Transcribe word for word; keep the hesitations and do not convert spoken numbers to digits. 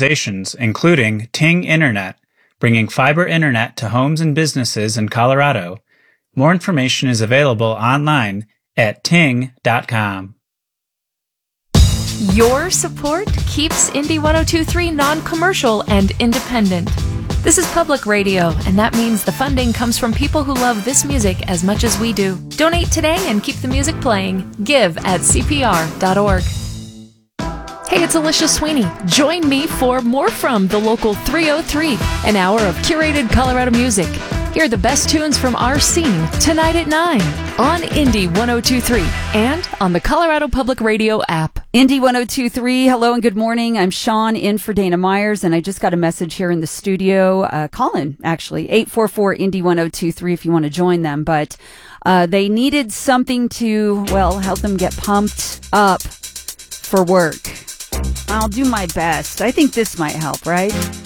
specializations, including Ting Internet, bringing fiber internet to homes and businesses in Colorado. More information is available online at ting dot com. Your support keeps Indy one oh two point three non-commercial and independent. This is public radio, and that means the funding comes from people who love this music as much as we do. Donate today and keep the music playing. Give at c p r dot org. Hey, it's Alicia Sweeney. Join me for more from the local three oh three, an hour of curated Colorado music. Hear the best tunes from our scene tonight at nine on Indy one oh two point three and on the Colorado Public Radio app. Indy one oh two point three, hello and good morning. I'm Sean in for Dana Myers, and I just got a message here in the studio. Uh, call in, actually, eight four four Indy one oh two point three if you want to join them. But uh, they needed something to, well, help them get pumped up for work. I'll do my best. I think this might help, right?